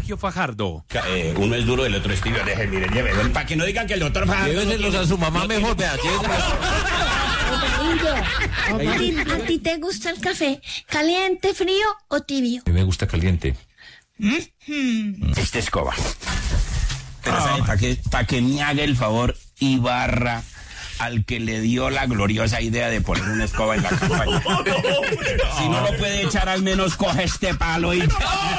Sergio Fajardo. Uno es duro, el otro es tibio. Mire, llévelo. Para que no digan que el doctor Fajardo... Lléveselos a su mamá mejor, vea. ¿A ti te gusta el café caliente, frío o tibio? A mí me gusta caliente. Esta escoba. Pero para que me haga el favor y barra al que le dio la gloriosa idea de poner una escoba en la campaña. Si no lo puede echar, al menos coge este palo y...